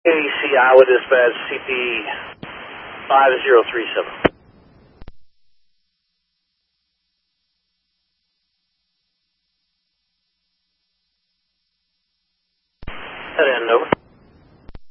AC Iowa Dispatch, CP 5037. Head end, over.